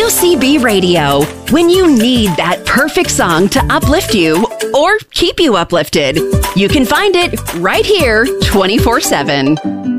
WCB Radio. When you need that perfect song to uplift you or keep you uplifted, you can find it right here 24/7.